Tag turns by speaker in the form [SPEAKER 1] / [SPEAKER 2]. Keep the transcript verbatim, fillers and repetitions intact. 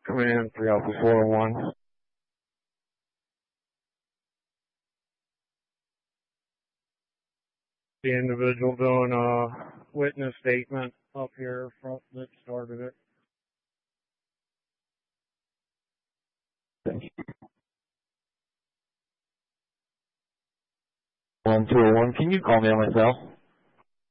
[SPEAKER 1] Come in, three Alpha four one. The individual doing a witness statement up here from that started it.
[SPEAKER 2] Thank you. one two oh one, can you call me on my cell?